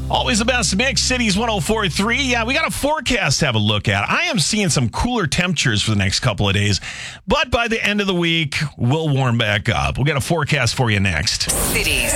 Always the best mix, Cities 104.3. Yeah, we got a forecast to have a look at. I am seeing some cooler temperatures for the next couple of days, but by the end of the week, we'll warm back up. We'll get a forecast for you next. Cities